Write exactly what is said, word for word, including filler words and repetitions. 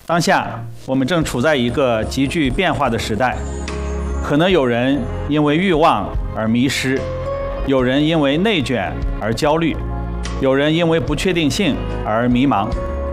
当下，我们正处在一个急剧变化的时代，可能有人因为欲望而迷失，有人因为内卷而焦虑，有人因为不确定性而迷茫。